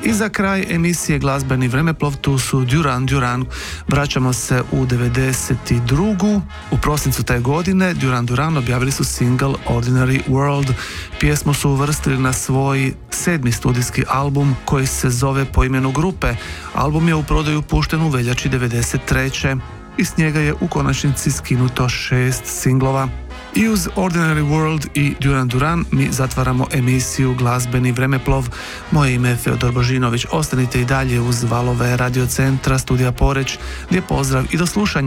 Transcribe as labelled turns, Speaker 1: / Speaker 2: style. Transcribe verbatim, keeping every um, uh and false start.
Speaker 1: I za kraj emisije Glazbeni vremeplov tu su Duran Duran. Vraćamo se u devedeset drugu. U prosincu te godine Duran Duran objavili su single Ordinary World. Pjesmu su uvrstili na svoj sedmi studijski album koji se zove po imenu grupe. Album je u prodaju pušten u veljači devedeset treće i s njega je u konačnici skinuto šest singlova. I uz Ordinary World i Duran Duran mi zatvaramo emisiju Glazbeni vremeplov. Moje ime je Feodor Božinović. Ostanite i dalje uz valove Radio Centra, Studija Poreč. Lijep pozdrav i do slušanja.